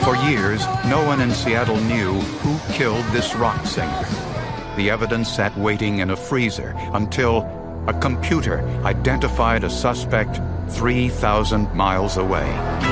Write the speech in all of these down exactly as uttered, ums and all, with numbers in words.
For years, no one in Seattle knew who killed this rock singer. The evidence sat waiting in a freezer until a computer identified a suspect three thousand miles away.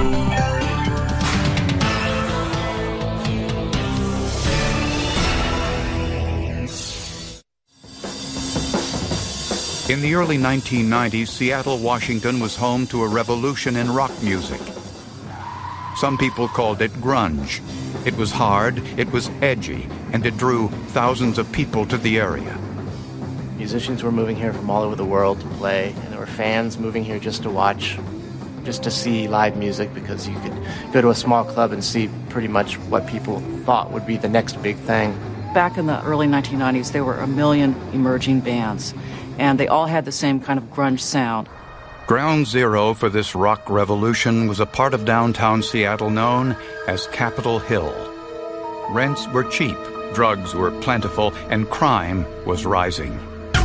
In the early nineteen nineties, Seattle, Washington was home to a revolution in rock music. Some people called it grunge. It was hard, it was edgy, and it drew thousands of people to the area. Musicians were moving here from all over the world to play, and there were fans moving here just to watch, just to see live music, because you could go to a small club and see pretty much what people thought would be the next big thing. Back in the early nineteen nineties, there were a million emerging bands, and they all had the same kind of grunge sound. Ground zero for this rock revolution was a part of downtown Seattle known as Capitol Hill. Rents were cheap, drugs were plentiful, and crime was rising.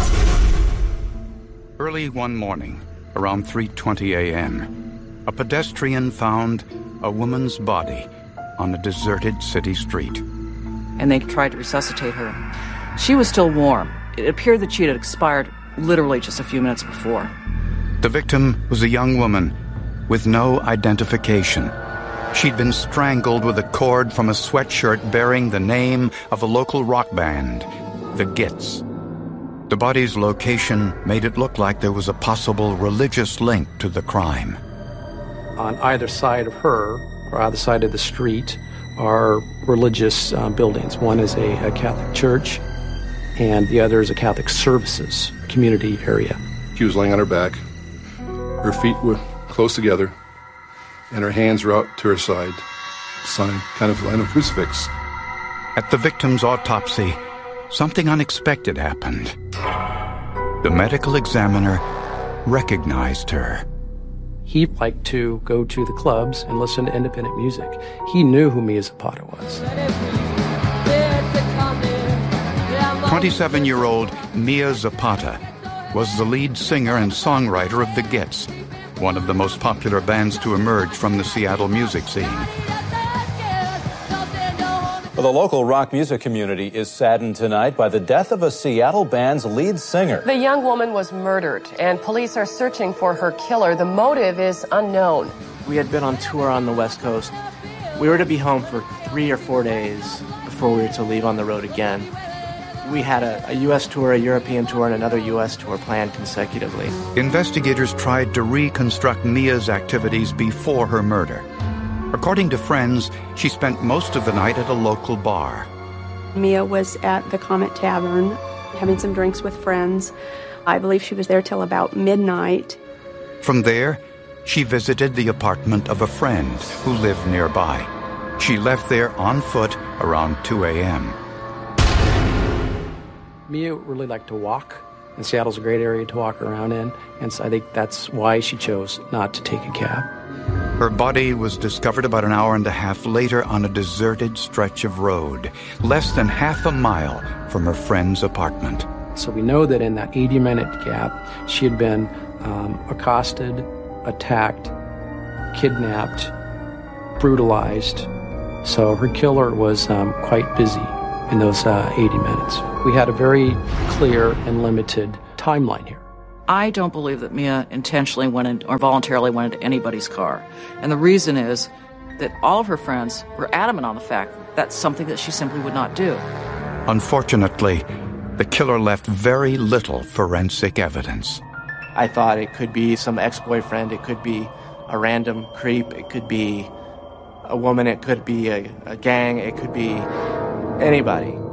Early one morning, around three twenty a.m., a pedestrian found a woman's body on a deserted city street. And they tried to resuscitate her. She was still warm. It appeared that she had expired literally just a few minutes before. The victim was a young woman with no identification. She'd been strangled with a cord from a sweatshirt bearing the name of a local rock band, the Gits. The body's location made it look like there was a possible religious link to the crime. On either side of her, or either side of the street, are religious uh, buildings. One is a, a Catholic church, and the other is a Catholic services community area. She was laying on her back. Her feet were close together, and her hands were out to her side, sign, kind of line of crucifix. At the victim's autopsy, something unexpected happened. The medical examiner recognized her. He liked to go to the clubs and listen to independent music. He knew who Mia Zapata was. twenty-seven-year-old Mia Zapata was the lead singer and songwriter of the Gits, one of the most popular bands to emerge from the Seattle music scene. Well, the local rock music community is saddened tonight by the death of a Seattle band's lead singer. The young woman was murdered, and police are searching for her killer. The motive is unknown. We had been on tour on the West Coast. We were to be home for three or four days before we were to leave on the road again. We had a, a U S tour, a European tour, and another U S tour planned consecutively. Investigators tried to reconstruct Mia's activities before her murder. According to friends, she spent most of the night at a local bar. Mia was at the Comet Tavern having some drinks with friends. I believe she was there till about midnight. From there, she visited the apartment of a friend who lived nearby. She left there on foot around two a.m. Mia really liked to walk, and Seattle's a great area to walk around in, and so I think that's why she chose not to take a cab. Her body was discovered about an hour and a half later on a deserted stretch of road, less than half a mile from her friend's apartment. So we know that in that eighty-minute gap, she had been um, accosted, attacked, kidnapped, brutalized. So her killer was um, quite busy in those uh, eighty minutes. We had a very clear and limited timeline here. I don't believe that Mia intentionally went in or voluntarily went into anybody's car. And the reason is that all of her friends were adamant on the fact that that's something that she simply would not do. Unfortunately, the killer left very little forensic evidence. I thought it could be some ex-boyfriend, it could be a random creep, it could be a woman, it could be a, a gang, it could be anybody.